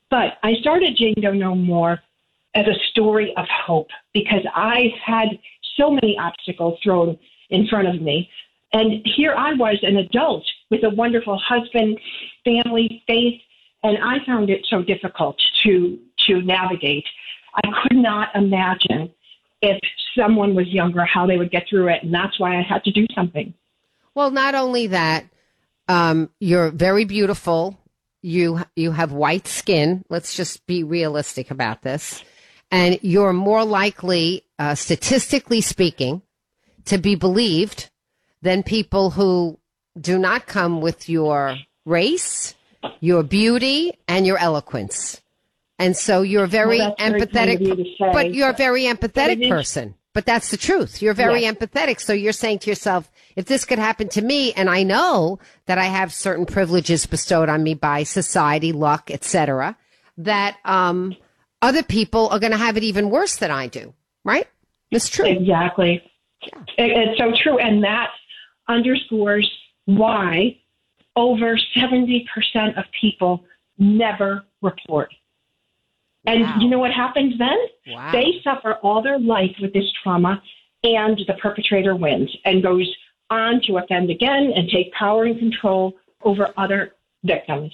But I started Jane Doe No More as a story of hope because I had so many obstacles thrown in front of me. And here I was, an adult with a wonderful husband, family, faith, and I found it so difficult to navigate. I could not imagine if someone was younger, how they would get through it. And that's why I had to do something. Well, not only that, you're very beautiful. You have white skin. Let's just be realistic about this. And you're more likely, statistically speaking, to be believed than people who do not come with your race, your beauty, and your eloquence. And so you're a very empathetic, but you're a very empathetic person. But that's the truth. You're very empathetic. So you're saying to yourself, if this could happen to me, and I know that I have certain privileges bestowed on me by society, luck, etc., that other people are going to have it even worse than I do. Right? It's true. Exactly. Yeah. It's so true. And that underscores why over 70% of people never report. And you know what happens then? Wow. They suffer all their life with this trauma, and the perpetrator wins and goes on to offend again and take power and control over other victims.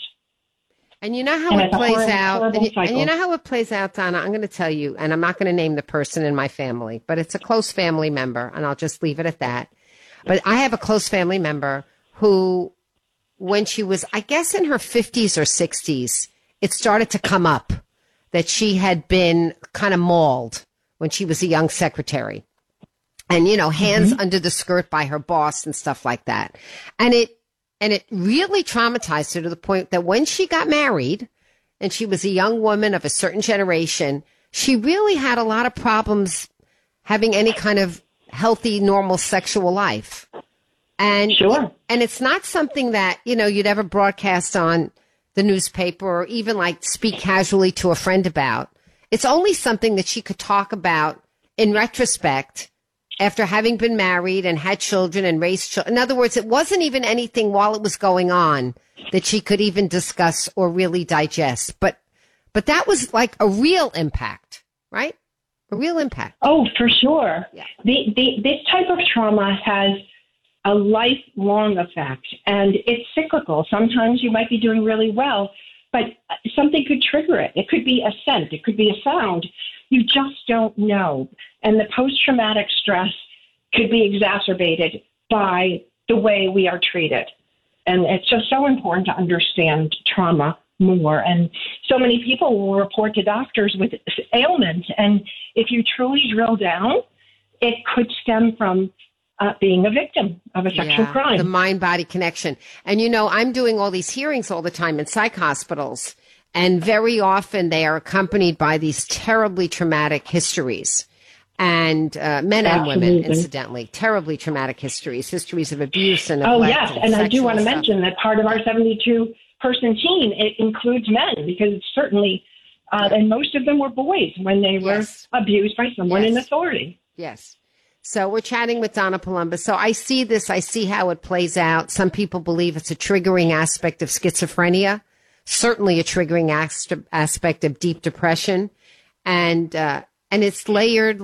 And you know how it plays out. And you know how it plays out, Donna? I'm going to tell you, and I'm not going to name the person in my family, but it's a close family member, and I'll just leave it at that. But I have a close family member who, when she was, I guess, in her 50s or 60s, it started to come up that she had been kind of mauled when she was a young secretary. And, you know, hands under the skirt by her boss and stuff like that. And it really traumatized her to the point that when she got married and she was a young woman of a certain generation, she really had a lot of problems having any kind of healthy, normal sexual life. And, and it's not something that, you know, you'd ever broadcast on the newspaper or even like speak casually to a friend about. It's only something that she could talk about in retrospect after having been married and had children and raised children. In other words, it wasn't even anything while it was going on that she could even discuss or really digest. But that was like a real impact, right? A real impact. Oh, for sure. Yeah. This type of trauma has a lifelong effect, and it's cyclical. Sometimes you might be doing really well, but something could trigger it. It could be a scent. It could be a sound. You just don't know. And the post-traumatic stress could be exacerbated by the way we are treated. And it's just so important to understand trauma more. And so many people will report to doctors with ailments. And if you truly drill down, it could stem from being a victim of a sexual crime. The mind-body connection. And, you know, I'm doing all these hearings all the time in psych hospitals, and very often they are accompanied by these terribly traumatic histories. And men and women, incidentally, terribly traumatic histories of abuse and neglect. Oh, yes. And I do want to mention that part of our 72-person team, it includes men, because it's certainly, and most of them were boys when they were abused by someone in authority. Yes. So we're chatting with Donna Palumbo. So I see this. I see how it plays out. Some people believe it's a triggering aspect of schizophrenia, certainly a triggering aspect of deep depression. And it's layered.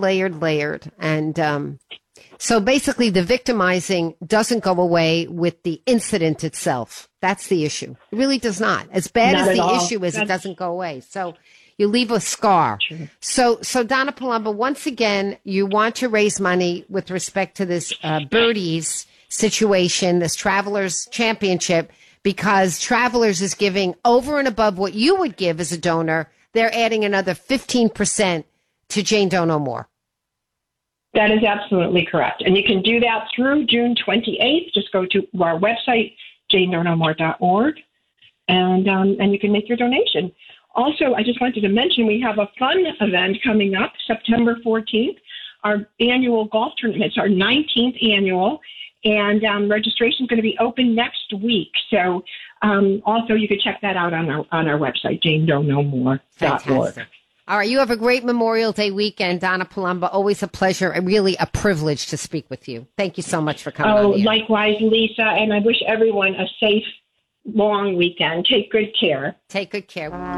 And so basically the victimizing doesn't go away with the incident itself. That's the issue. It really does not. As bad as the issue is, it doesn't go away. So you leave a scar. Sure. So Donna Palumbo, once again, you want to raise money with respect to this Birdies situation, this Travelers Championship, because Travelers is giving over and above what you would give as a donor. They're adding another 15% to Jane Doe No More. That is absolutely correct. And you can do that through June 28th. Just go to our website, janedoenomore.org, and you can make your donation. Also, I just wanted to mention we have a fun event coming up September 14th. Our annual golf tournament. It's our 19th annual, and registration is going to be open next week. So also you could check that out on our website, janedoenomore.org. Fantastic. All right. You have a great Memorial Day weekend, Donna Palumbo. Always a pleasure and really a privilege to speak with you. Thank you so much for coming on here. Likewise, Lisa, and I wish everyone a safe, long weekend. Take good care. Take good care.